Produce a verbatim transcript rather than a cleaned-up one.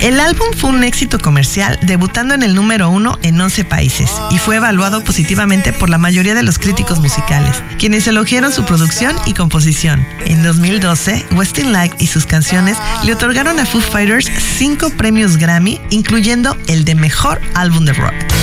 El álbum fue un éxito comercial, debutando en el número uno en once países y fue evaluado positivamente por la mayoría de los críticos musicales, quienes elogiaron su producción y composición. En dos mil doce, Westlife y sus canciones le otorgaron a Foo Fighters cinco premios Grammy, incluyendo el de Mejor Álbum de Rock.